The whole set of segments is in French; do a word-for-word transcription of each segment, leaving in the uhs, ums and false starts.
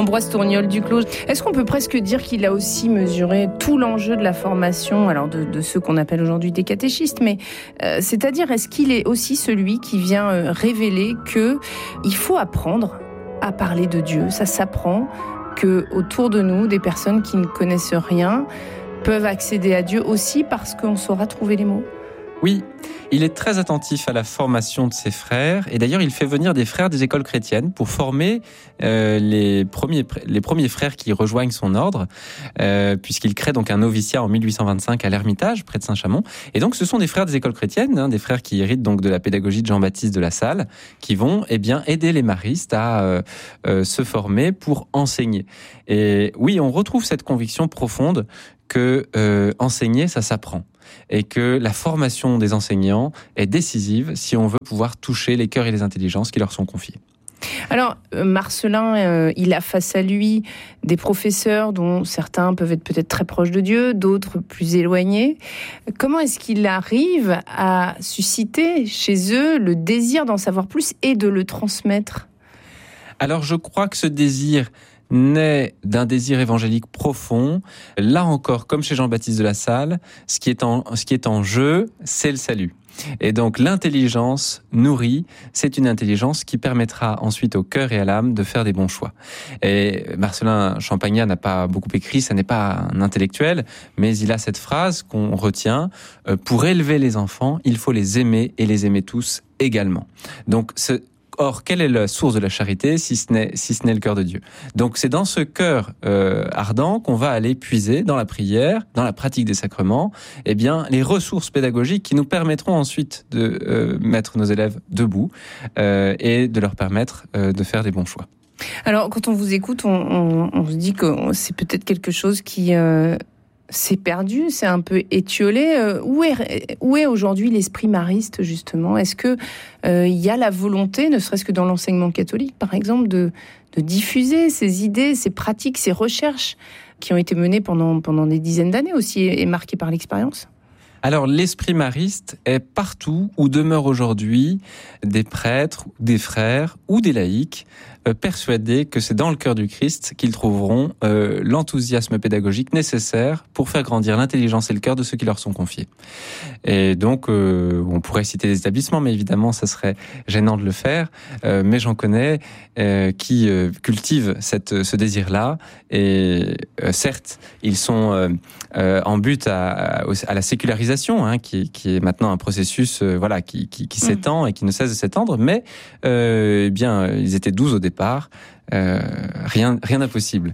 Ambroise Tourniol Duclos, est-ce qu'on peut presque dire qu'il a aussi mesuré tout l'enjeu de la formation, alors de, de ceux qu'on appelle aujourd'hui des catéchistes, mais euh, c'est-à-dire est-ce qu'il est aussi celui qui vient euh, révéler que il faut apprendre à parler de Dieu, ça s'apprend, que autour de nous, des personnes qui ne connaissent rien peuvent accéder à Dieu aussi parce qu'on saura trouver les mots? Oui, il est très attentif à la formation de ses frères et d'ailleurs il fait venir des frères des écoles chrétiennes pour former euh, les premiers les premiers frères qui rejoignent son ordre, euh, puisqu'il crée donc un noviciat en mille huit cent vingt-cinq à l'Ermitage près de Saint-Chamond. Et donc ce sont des frères des écoles chrétiennes, hein, des frères qui héritent donc de la pédagogie de Jean-Baptiste de La Salle, qui vont eh bien aider les maristes à euh, euh, se former pour enseigner. Et oui, on retrouve cette conviction profonde que euh, enseigner, ça s'apprend. Et que la formation des enseignants est décisive si on veut pouvoir toucher les cœurs et les intelligences qui leur sont confiés. Alors, Marcellin, euh, il a face à lui des professeurs dont certains peuvent être peut-être très proches de Dieu, d'autres plus éloignés. Comment est-ce qu'il arrive à susciter chez eux le désir d'en savoir plus et de le transmettre ? Alors, je crois que ce désir naît d'un désir évangélique profond. Là encore, comme chez Jean-Baptiste de La Salle, ce qui est en, ce qui est en jeu, c'est le salut. Et donc l'intelligence nourrie, c'est une intelligence qui permettra ensuite au cœur et à l'âme de faire des bons choix. Et Marcellin Champagnat n'a pas beaucoup écrit, ça n'est pas un intellectuel, mais il a cette phrase qu'on retient, euh, pour élever les enfants, il faut les aimer et les aimer tous également. Donc ce Or, quelle est la source de la charité si ce n'est, si ce n'est le cœur de Dieu? Donc, c'est dans ce cœur euh, ardent qu'on va aller puiser dans la prière, dans la pratique des sacrements, eh bien, les ressources pédagogiques qui nous permettront ensuite de euh, mettre nos élèves debout euh, et de leur permettre euh, de faire des bons choix. Alors, quand on vous écoute, on, on, on se dit que c'est peut-être quelque chose qui... Euh c'est perdu, c'est un peu étiolé. Euh, où est, où est aujourd'hui l'esprit mariste, justement ? Est-ce que euh, y a la volonté, ne serait-ce que dans l'enseignement catholique, par exemple, de, de diffuser ces idées, ces pratiques, ces recherches qui ont été menées pendant, pendant des dizaines d'années aussi et, et marquées par l'expérience ? Alors, l'esprit mariste est partout où demeurent aujourd'hui des prêtres, des frères ou des laïcs euh, persuadés que c'est dans le cœur du Christ qu'ils trouveront euh, l'enthousiasme pédagogique nécessaire pour faire grandir l'intelligence et le cœur de ceux qui leur sont confiés. Et donc, euh, on pourrait citer des établissements, mais évidemment, ça serait gênant de le faire. Euh, mais j'en connais euh, qui euh, cultivent cette, ce désir-là. Et euh, certes, ils sont euh, euh, en but à, à la sécularisation, hein, qui, qui est maintenant un processus euh, voilà, qui, qui, qui s'étend et qui ne cesse de s'étendre. Mais euh, eh bien, ils étaient douze au départ. Euh, rien, rien d'impossible.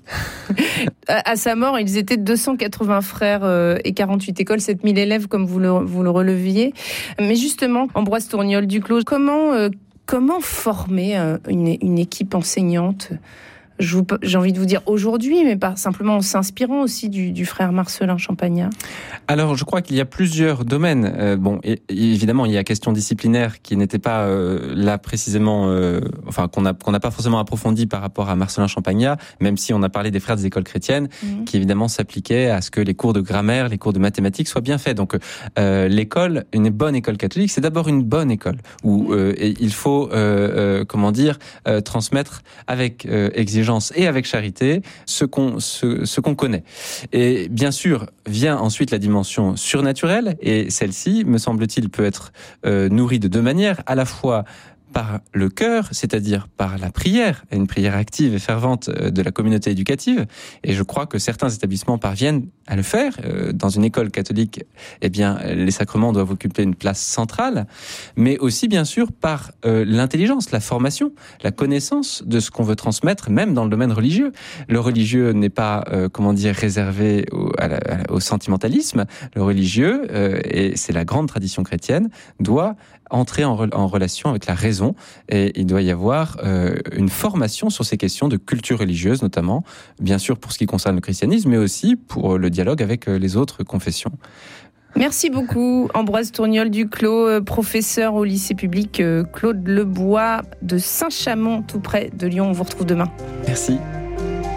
À sa mort, ils étaient deux cent quatre-vingts frères euh, et quarante-huit écoles, sept mille élèves, comme vous le, vous le releviez. Mais justement, Ambroise Tourniol Duclos, comment, euh, comment former euh, une, une équipe enseignante ? Je vous, j'ai envie de vous dire aujourd'hui, mais pas simplement en s'inspirant aussi du, du frère Marcellin Champagnat. Alors, je crois qu'il y a plusieurs domaines. Euh, bon, et, et évidemment, il y a question disciplinaire qui n'était pas euh, là précisément, euh, enfin qu'on a qu'on n'a pas forcément approfondi par rapport à Marcellin Champagnat, même si on a parlé des frères des écoles chrétiennes, mmh. qui évidemment s'appliquaient à ce que les cours de grammaire, les cours de mathématiques soient bien faits. Donc, euh, l'école, une bonne école catholique, c'est d'abord une bonne école où euh, et il faut, euh, euh, comment dire, euh, transmettre avec euh, exigence et avec charité ce qu'on ce, ce qu'on connaît. Et bien sûr, vient ensuite la dimension surnaturelle, et celle-ci, me semble-t-il, peut être euh, nourrie de deux manières, à la fois par le cœur, c'est-à-dire par la prière, une prière active et fervente de la communauté éducative. Et je crois que certains établissements parviennent à le faire. Dans une école catholique, eh bien, les sacrements doivent occuper une place centrale, mais aussi, bien sûr, par euh, l'intelligence, la formation, la connaissance de ce qu'on veut transmettre, même dans le domaine religieux. Le religieux n'est pas, euh, comment dire, réservé au, à la, au sentimentalisme. Le religieux, euh, et c'est la grande tradition chrétienne, doit entrer en, re, en relation avec la raison, et il doit y avoir euh, une formation sur ces questions de culture religieuse, notamment, bien sûr pour ce qui concerne le christianisme, mais aussi pour le dialogue avec les autres confessions. Merci beaucoup, Ambroise Tourniol Duclos, professeur au lycée public Claude Lebois de Saint-Chamond, tout près de Lyon. On vous retrouve demain. Merci.